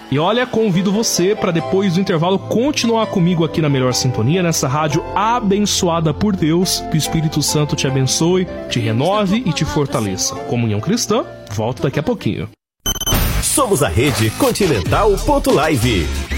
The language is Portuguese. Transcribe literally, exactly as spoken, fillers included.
E olha, convido você para depois do intervalo continuar comigo aqui na Melhor Sintonia, nessa rádio abençoada por Deus. Que o Espírito Santo te abençoe, te renove e te fortaleça. Comunhão Cristã, volto daqui a pouquinho. Somos a Rede Continental.live.